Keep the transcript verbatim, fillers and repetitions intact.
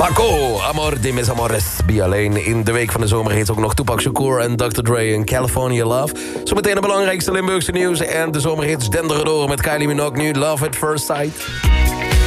Paco, Amor de mis amores. Be alleen. In de week van de zomer heet ook nog Tupac Shakur en dokter Dre in California Love. Zometeen de belangrijkste Limburgse nieuws en de zomerhits denderen door met Kylie Minogue nu Love at First Sight.